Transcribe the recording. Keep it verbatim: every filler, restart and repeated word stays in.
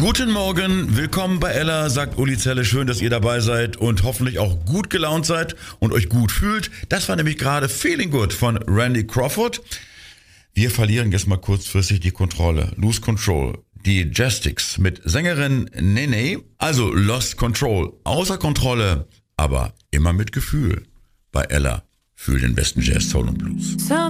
Guten Morgen, willkommen bei Ella, sagt Uli Zelle. Schön, dass ihr dabei seid und hoffentlich auch gut gelaunt seid und euch gut fühlt. Das war nämlich gerade Feeling Good von Randy Crawford. Wir verlieren jetzt mal kurzfristig die Kontrolle. Lose Control. Die Jazzsticks mit Sängerin Nene. Also Lost Control. Außer Kontrolle, aber immer mit Gefühl. Bei Ella. Fühl den besten Jazz, Soul und Blues.